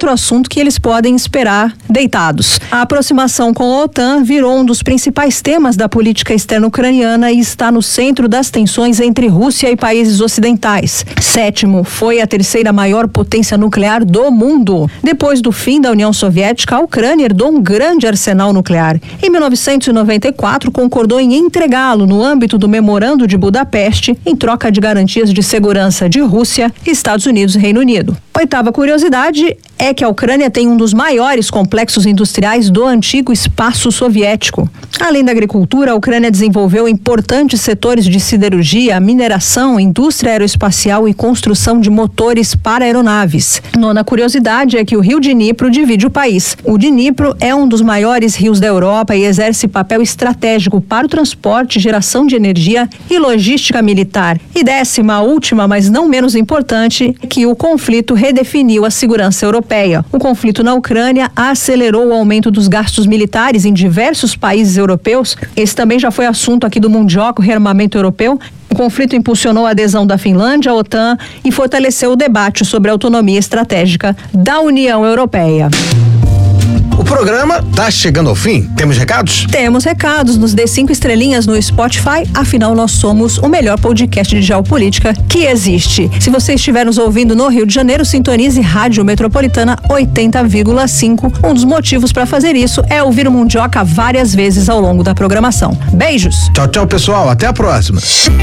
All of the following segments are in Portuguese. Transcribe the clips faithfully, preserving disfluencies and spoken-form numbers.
outro assunto que eles podem esperar deitados. A aproximação com a OTAN virou um dos principais temas da política externa ucraniana e está no centro das tensões entre Rússia e países ocidentais. Sétimo, foi a terceira maior potência nuclear do mundo. Depois do fim da União Soviética, a Ucrânia herdou um grande arsenal nuclear. Em mil novecentos e noventa e quatro, concordou em entregá-lo no âmbito do Memorando de Budapeste, em troca de garantias de segurança de Rússia, Estados Unidos e Reino Unido. Oitava curiosidade é que a Ucrânia tem um dos maiores complexos industriais do antigo espaço soviético. Além da agricultura, a Ucrânia desenvolveu importantes setores de siderurgia, mineração, indústria aeroespacial e construção de motores para aeronaves. Nona curiosidade é que o rio Dnipro divide o país. O Dnipro é um dos maiores rios da Europa e exerce papel estratégico para o transporte, geração de energia e logística militar. E décima, última, mas não menos importante, é que o conflito redefiniu a segurança europeia. O conflito na Ucrânia acelerou o aumento dos gastos militares em diversos países europeus. Esse também já foi assunto aqui do Mundioca, o rearmamento europeu. O conflito impulsionou a adesão da Finlândia à OTAN e fortaleceu o debate sobre a autonomia estratégica da União Europeia. O programa tá chegando ao fim. Temos recados? Temos recados. Nos dê cinco estrelinhas no Spotify. Afinal, nós somos o melhor podcast de geopolítica que existe. Se você estiver nos ouvindo no Rio de Janeiro, sintonize Rádio Metropolitana oitenta vírgula cinco. Um dos motivos para fazer isso é ouvir o Mundioca várias vezes ao longo da programação. Beijos. Tchau, tchau, pessoal. Até a próxima.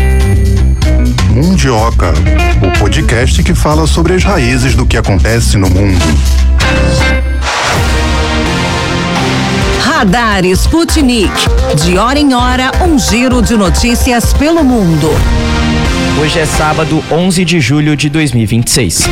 Mundioca, o podcast que fala sobre as raízes do que acontece no mundo. Radar Sputnik. De hora em hora, um giro de notícias pelo mundo. Hoje é sábado, onze de julho de dois mil e vinte e seis.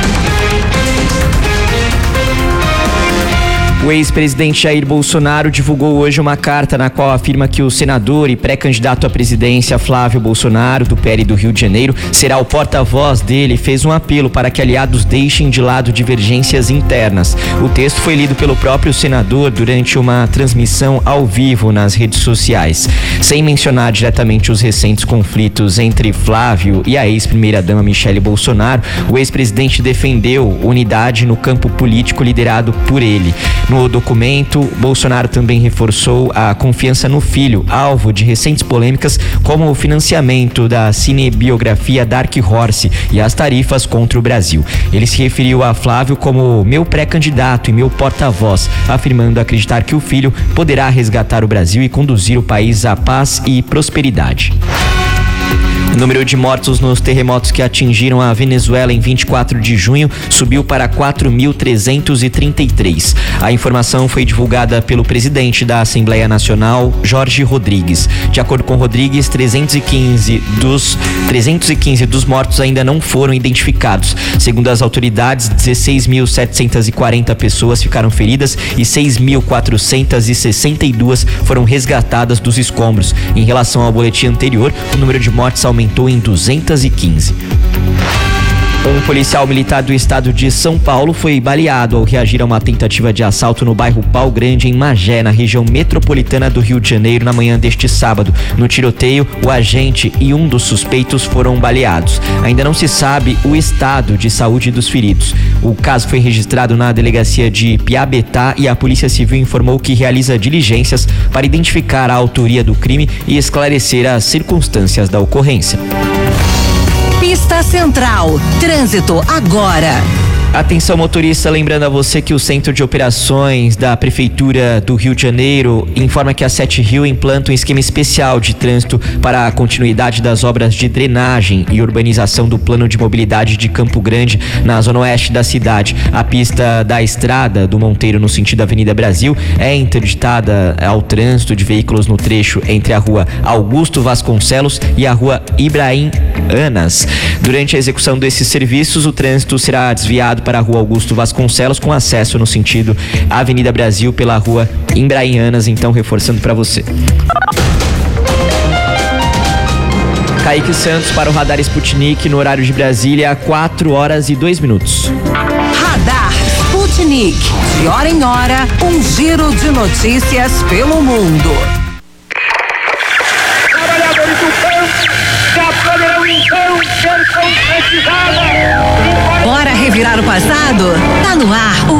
O ex-presidente Jair Bolsonaro divulgou hoje uma carta na qual afirma que o senador e pré-candidato à presidência Flávio Bolsonaro, do P L do Rio de Janeiro, será o porta-voz dele e fez um apelo para que aliados deixem de lado divergências internas. O texto foi lido pelo próprio senador durante uma transmissão ao vivo nas redes sociais. Sem mencionar diretamente os recentes conflitos entre Flávio e a ex-primeira-dama Michele Bolsonaro, o ex-presidente defendeu unidade no campo político liderado por ele. No documento, Bolsonaro também reforçou a confiança no filho, alvo de recentes polêmicas como o financiamento da cinebiografia Dark Horse e as tarifas contra o Brasil. Ele se referiu a Flávio como meu pré-candidato e meu porta-voz, afirmando acreditar que o filho poderá resgatar o Brasil e conduzir o país à paz e prosperidade. O número de mortos nos terremotos que atingiram a Venezuela em vinte e quatro de junho subiu para quatro mil trezentos e trinta e três. A informação foi divulgada pelo presidente da Assembleia Nacional, Jorge Rodrigues. De acordo com Rodrigues, trezentos e quinze dos, trezentos e quinze dos mortos ainda não foram identificados. Segundo as autoridades, dezesseis mil setecentos e quarenta pessoas ficaram feridas e seis mil quatrocentos e sessenta e duas foram resgatadas dos escombros. Em relação ao boletim anterior, o número de mortes aumentou aumentou em duzentos e quinze. Um policial militar do estado de São Paulo foi baleado ao reagir a uma tentativa de assalto no bairro Pau Grande, em Magé, na região metropolitana do Rio de Janeiro, na manhã deste sábado. No tiroteio, o agente e um dos suspeitos foram baleados. Ainda não se sabe o estado de saúde dos feridos. O caso foi registrado na delegacia de Piabetá e a Polícia Civil informou que realiza diligências para identificar a autoria do crime e esclarecer as circunstâncias da ocorrência. Pista Central. Trânsito agora. Atenção, motorista, lembrando a você que o Centro de Operações da Prefeitura do Rio de Janeiro informa que a Sete Rio implanta um esquema especial de trânsito para a continuidade das obras de drenagem e urbanização do plano de mobilidade de Campo Grande, na zona oeste da cidade. A pista da estrada do Monteiro, no sentido Avenida Brasil, é interditada ao trânsito de veículos no trecho entre a rua Augusto Vasconcelos e a rua Ibrahim Anas. Durante a execução desses serviços, o trânsito será desviado para a rua Augusto Vasconcelos, com acesso no sentido Avenida Brasil pela rua Ibrahim Anas, então reforçando para você. Kaique Santos para o Radar Sputnik, no horário de Brasília, quatro horas e dois minutos. Radar Sputnik. De hora em hora, um giro de notícias pelo mundo. Trabalhadores do campo já poderão então ser concretizados. Bora revirar o passado? Tá no ar o